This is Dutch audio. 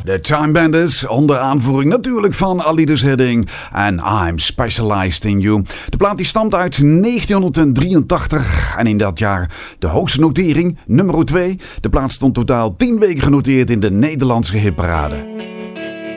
de Time Bandits, onder aanvoering natuurlijk van Alides Hidding en I'm Specialized in You. De plaat die stamt uit 1983 en in dat jaar de hoogste notering, nummer 2. De plaat stond totaal 10 weken genoteerd in de Nederlandse hitparade.